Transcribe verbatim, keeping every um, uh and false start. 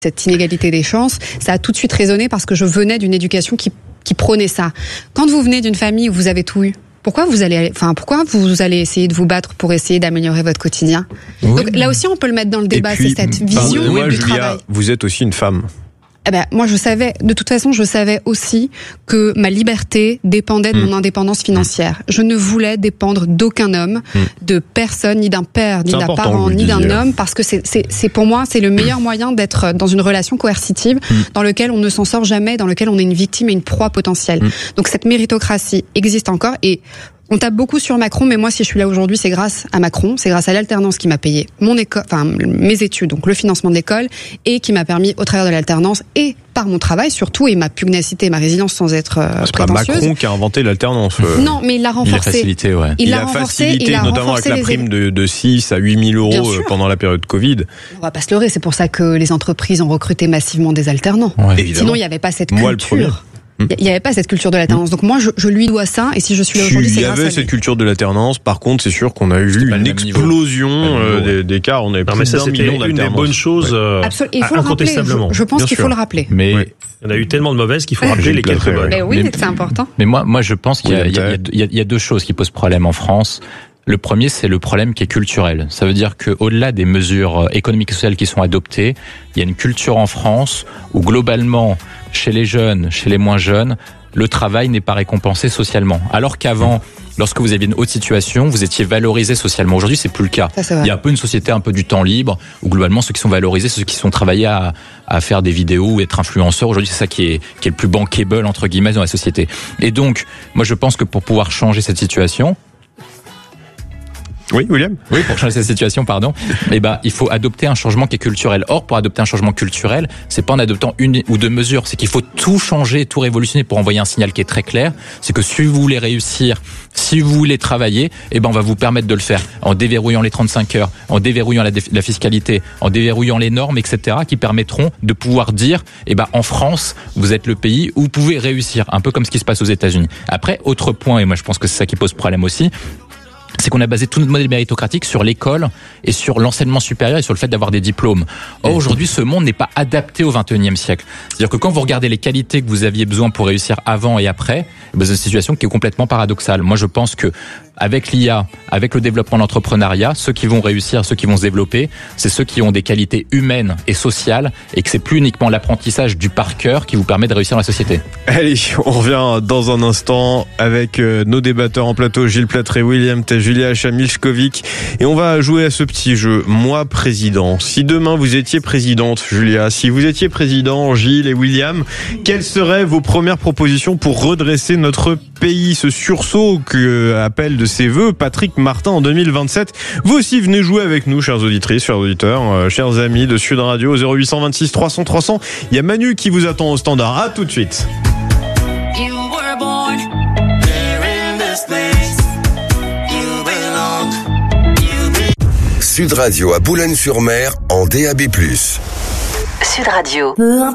cette inégalité des chances, ça a tout de suite résonné parce que je venais d'une éducation qui, qui prônait ça. Quand vous venez d'une famille où vous avez tout eu, pourquoi vous allez, enfin, pourquoi vous allez essayer de vous battre pour essayer d'améliorer votre quotidien? Oui. Donc là aussi, on peut le mettre dans le débat, puis, c'est cette vision moi, du Julia, travail. Vous êtes aussi une femme. Eh ben, moi, je savais, de toute façon, je savais aussi que ma liberté dépendait de mmh. mon indépendance financière. Mmh. Je ne voulais dépendre d'aucun homme, mmh. de personne, ni d'un père, ni d'un parent, ni d'un homme, parce que c'est, c'est, c'est pour moi, c'est le meilleur mmh. moyen d'être dans une relation coercitive, mmh. dans lequel on ne s'en sort jamais, dans lequel on est une victime et une proie potentielle. Mmh. Donc cette méritocratie existe encore et on tape beaucoup sur Macron, mais moi, si je suis là aujourd'hui, c'est grâce à Macron, c'est grâce à l'alternance qui m'a payé mon école, enfin mes études, donc le financement de l'école, et qui m'a permis, au travers de l'alternance et par mon travail surtout, et ma pugnacité, ma résilience sans être euh, c'est prétentieuse. C'est pas Macron qui a inventé l'alternance. Euh... Non, mais il l'a renforcé. Il l'a facilité, ouais. Il, il l'a a renforcé, facilité, il a notamment avec la prime de, de six à huit mille euros pendant la période Covid. On va pas se leurrer, c'est pour ça que les entreprises ont recruté massivement des alternants. Ouais. Sinon, il n'y avait pas cette culture. Moi, le premier. Il n'y avait pas cette culture de l'alternance. Donc moi, je, je lui dois ça. Et si je suis là aujourd'hui, c'est grâce à lui. Il y avait cette culture de l'alternance. Par contre, c'est sûr qu'on a eu une explosion euh, des cas. On avait plus d'un million d'alternances. Une des bonnes choses, euh, il faut incontestablement. Le je, je pense Bien qu'il sûr. faut le rappeler. Mais oui. Il y en a eu tellement de mauvaises qu'il faut rappeler les quelques bonnes. Mais oui, mais, c'est important. Mais moi, moi, je pense qu'il y a, il y a, il y a, il y a deux choses qui posent problème en France. Le premier, c'est le problème qui est culturel. Ça veut dire qu'au-delà des mesures économiques et sociales qui sont adoptées, il y a une culture en France où globalement, chez les jeunes, chez les moins jeunes, le travail n'est pas récompensé socialement. Alors qu'avant, lorsque vous aviez une haute situation, vous étiez valorisé socialement. Aujourd'hui, c'est plus le cas. Ça, il y a un peu une société un peu du temps libre, où globalement, ceux qui sont valorisés, c'est ceux qui sont travaillés à, à faire des vidéos ou être influenceurs. Aujourd'hui, c'est ça qui est, qui est le plus bankable, entre guillemets, dans la société. Et donc, moi, je pense que pour pouvoir changer cette situation, Oui, William. Oui, pour changer cette situation, pardon. Eh ben, il faut adopter un changement qui est culturel. Or, pour adopter un changement culturel, c'est pas en adoptant une ou deux mesures, c'est qu'il faut tout changer, tout révolutionner pour envoyer un signal qui est très clair. C'est que si vous voulez réussir, si vous voulez travailler, eh ben, on va vous permettre de le faire en déverrouillant les trente-cinq heures, en déverrouillant la, la fiscalité, en déverrouillant les normes, et cetera, qui permettront de pouvoir dire, eh ben, en France, vous êtes le pays où vous pouvez réussir, un peu comme ce qui se passe aux États-Unis. Après, autre point, et moi, je pense que c'est ça qui pose problème aussi, c'est qu'on a basé tout notre modèle méritocratique sur l'école et sur l'enseignement supérieur et sur le fait d'avoir des diplômes. Or, aujourd'hui, ce monde n'est pas adapté au vingt et unième siècle. C'est-à-dire que quand vous regardez les qualités que vous aviez besoin pour réussir avant et après, ben, c'est une situation qui est complètement paradoxale. Moi, je pense que avec l'I A, avec le développement de l'entrepreneuriat, ceux qui vont réussir, ceux qui vont se développer, c'est ceux qui ont des qualités humaines et sociales et que c'est plus uniquement l'apprentissage du par cœur qui vous permet de réussir dans la société. Allez, on revient dans un instant avec nos débatteurs en plateau, Gilles Platré, William T, Julia Chamilchkovic, et on va jouer à ce petit jeu, moi président. Si demain vous étiez présidente, Julia, si vous étiez président, Gilles et William, quelles seraient vos premières propositions pour redresser notre pays, ce sursaut que appelle de ses voeux Patrick Martin en deux mille vingt-sept. Vous aussi venez jouer avec nous, chères auditrices, chers auditeurs, euh, chers amis de Sud Radio, zéro huit cent vingt-six trois cents trois cents. Il y a Manu qui vous attend au standard. À tout de suite. Sud Radio à Boulogne-sur-Mer en D A B plus. Sud Radio.